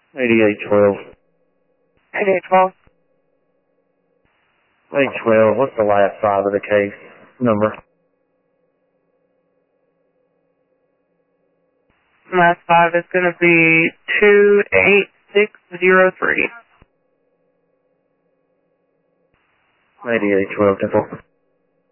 8812. 8812. 812, what's the last five of the case number? Last five is going to be 28603. 8812, 10-4.